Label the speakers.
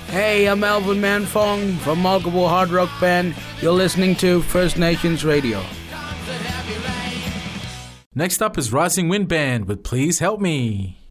Speaker 1: Hey, I'm Alvin Manfong from Multiple Hard Rock Band. You're listening to First Nations Radio.
Speaker 2: Next up is Rising Wind Band with Please Help Me.